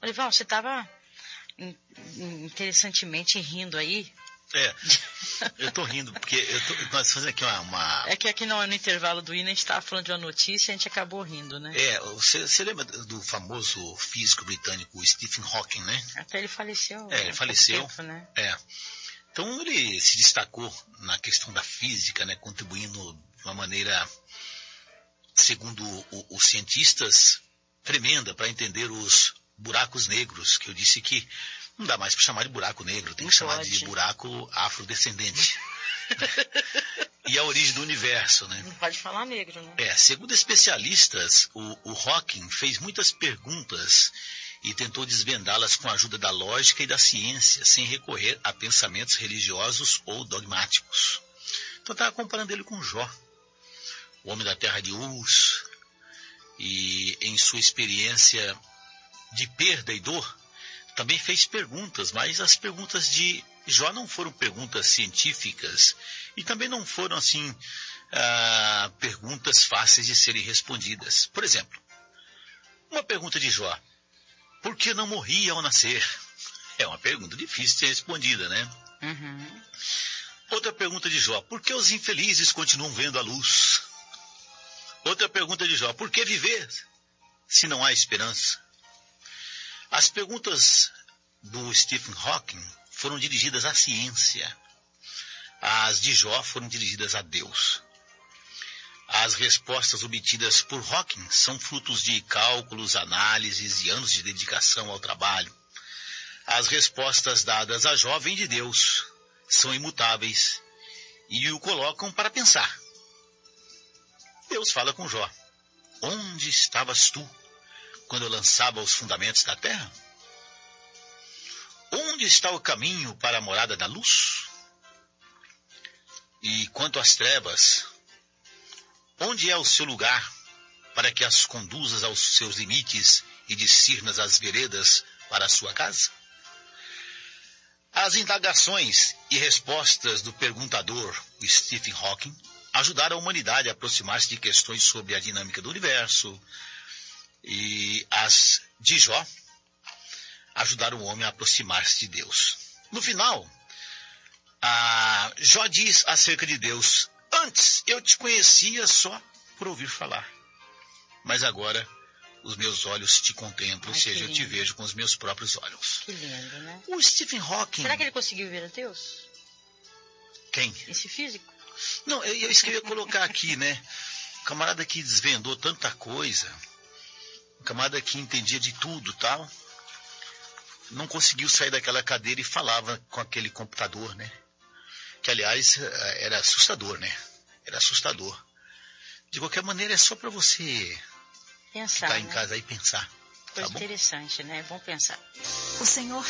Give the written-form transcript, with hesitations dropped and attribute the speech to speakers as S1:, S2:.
S1: Orival, você estava interessantemente rindo aí.
S2: Eu tô rindo, porque nós fazemos aqui uma...
S1: É que aqui no intervalo do hino a gente estava falando de uma notícia e a gente acabou rindo, né?
S2: Você lembra do famoso físico britânico Stephen Hawking, né?
S1: Até ele faleceu.
S2: Ele faleceu.
S1: Tempo, né?
S2: Então ele se destacou na questão da física, né? Contribuindo de uma maneira, segundo os cientistas, tremenda para entender os buracos negros, que eu disse que não dá mais para chamar de buraco negro, tem que chamar de buraco afrodescendente. E a origem do universo, né?
S1: Não pode falar negro, né?
S2: Segundo especialistas, o Hawking fez muitas perguntas e tentou desvendá-las com a ajuda da lógica e da ciência, sem recorrer a pensamentos religiosos ou dogmáticos. Então estava comparando ele com Jó, o homem da terra de Uz, e em sua experiência de perda e dor, também fez perguntas, mas as perguntas de Jó não foram perguntas científicas e também não foram, assim, perguntas fáceis de serem respondidas. Por exemplo, uma pergunta de Jó: por que não morria ao nascer? É uma pergunta difícil de ser respondida, né?
S1: Uhum.
S2: Outra pergunta de Jó: por que os infelizes continuam vendo a luz? Outra pergunta de Jó: por que viver se não há esperança? As perguntas do Stephen Hawking foram dirigidas à ciência. As de Jó foram dirigidas a Deus. As respostas obtidas por Hawking são frutos de cálculos, análises e anos de dedicação ao trabalho. As respostas dadas a Jó vêm de Deus, são imutáveis e o colocam para pensar. Deus fala com Jó: onde estavas tu quando eu lançava os fundamentos da terra? Onde está o caminho para a morada da luz? E quanto às trevas, onde é o seu lugar para que as conduzas aos seus limites e discernas as veredas para a sua casa? As indagações e respostas do perguntador Stephen Hawking ajudaram a humanidade a aproximar-se de questões sobre a dinâmica do universo, e as de Jó ajudaram o homem a aproximar-se de Deus. No final, Jó diz acerca de Deus: antes eu te conhecia só por ouvir falar, mas agora os meus olhos te contemplam, ou seja, eu te vejo com os meus próprios olhos.
S1: Que lindo, né?
S2: O Stephen Hawking...
S1: Será que ele conseguiu ver a Deus?
S2: Quem?
S1: Esse físico?
S2: Não, eu queria colocar aqui, né? O camarada que desvendou tanta coisa, o camarada que entendia de tudo, tal, não conseguiu sair daquela cadeira e falava com aquele computador, né? Que, aliás, era assustador, né? Era assustador. De qualquer maneira, é só para você
S1: pensar,
S2: ficar em casa e pensar.
S1: Coisa interessante, né? É bom pensar.
S3: O Senhor